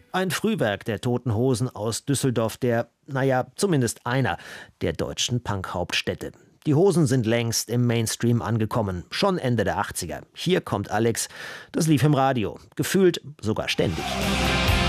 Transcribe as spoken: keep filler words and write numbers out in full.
Ein Frühwerk der Toten Hosen aus Düsseldorf, der, naja, zumindest einer der deutschen Punk-Hauptstädte. Die Hosen sind längst im Mainstream angekommen, schon Ende der achtziger. Hier kommt Alex, das lief im Radio, gefühlt sogar ständig.